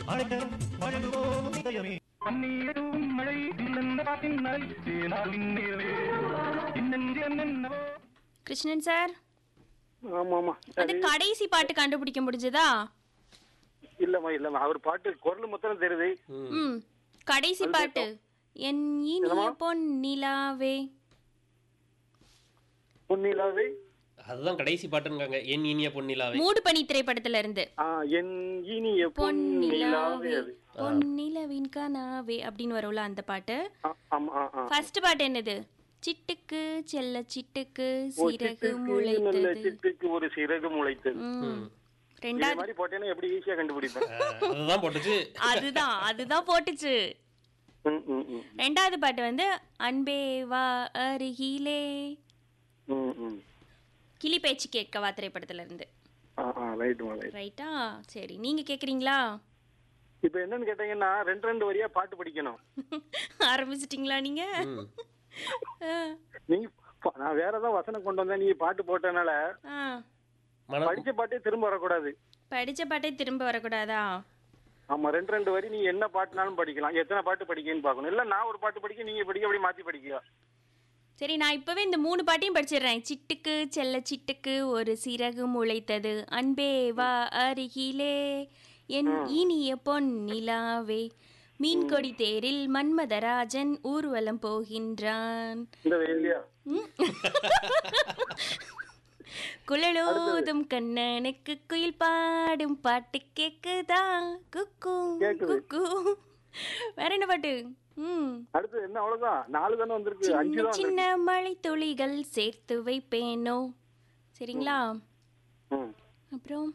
Krishnan sir, ஆமா ஆமா அது கடைசி பாட்டு கண்டுபிடிக்க முடிஞ்சதா? இல்லம்மா அவர் பாட்டு குரல் மொத்தம் தெரியுது. ம், கடைசி பாட்டு. என் இனிய பொன் நிலாவே. பொன்னிலாவே. அதுதான் கடைசி பாட்டுங்காங்க. என் இனிய பொன்னிலாவே. மூடு பனி திரைப்படத்துல இருந்து. என் இனிய பொன்னிலாவே. அது பொன்னிலவின் கனாவே அப்படின்னு வரும்ல அந்த பாட்டு. ஆமா. ஃபர்ஸ்ட் பாட்டு என்னது? சிட்டுக்கு செல்ல சிட்டுக்கு சிறகு நல்ல முளைத்தது. சிட்டுக்கு ஒரு சிறகு முளைத்தது. இந்த ரெண்டாவது மாதிரி போட்டேன்னா எப்படி ஈஸியா கண்டுபிடிப்பேன். அதுதான் போட்டுச்சு. அதுதான் போட்டுச்சு. ம், ம், ம். ரெண்டாவது பாட்டு வந்து அன்பே வா அருகிலே. ம், ம். கிளி பேச்சு கேட்கவா திரைப்படத்துல இருந்து. ரைட்டுமா ரைட். ரைட்டா? சரி, நீங்க கேக்குறீங்களா? இப்ப என்னன்னு கேட்டீங்கன்னா ரெண்டு வரியா பாட்டு படிக்கணும். ஆரம்பிச்சிட்டீங்களா நீங்க? நீங்க நான் வேற ஏதாவது வசனம் கொண்டு வந்தேன், நீங்க பாட்டு போட்டனால ஆ, படிச்ச பாட்டே திரும்ப வரக்கூடாது. படிச்ச பாட்டே திரும்ப வரக்கூடாதா? ஆமா, ரெண்டு வரி நீங்க என்ன பாட்டுனாலும் படிக்கலாம். எத்தனை பாட்டு படிக்கன்னு பாக்கணும். இல்ல நான் ஒரு பாட்டு படிக்க, நீங்க படிக்க, அப்படி மாத்தி படிக்கலாம். சரி, நான் இப்பவே இந்த 3 பாட்டையும் படிச்சிடுறேன். சிட்டுக்கு செல்ல சிட்டுக்கு ஒரு சிறகு முளைத்தது, அன்பே வா அருகிலே, என் இனிய பொன் நிலாவே, மீன்கொடி தேரில் மன்மதராஜன் ஊர்வலம் போகின்றான், இந்த வேலையா குழலோதும் கண்ணனுக்கு குயில் பாடும் பாட்டு கேக்குதா, குக்கு குக்கு. வேற என்ன பாட்டு? அடுத்து என்ன? அவ்வளவுதான். 4 தானே வந்திருக்கு. 5 சின்ன தான் சின்ன மழை துளிகள் சேர்த்து வைப்பேனோ. சரிங்களா? ம். அப்புறம்